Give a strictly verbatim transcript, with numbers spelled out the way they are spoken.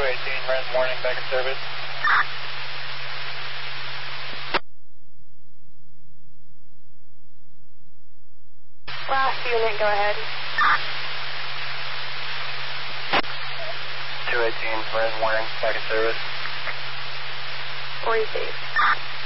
eighteen, red warning, back in service. Last unit, go ahead. two eighteen, red warning, back in service. Receive.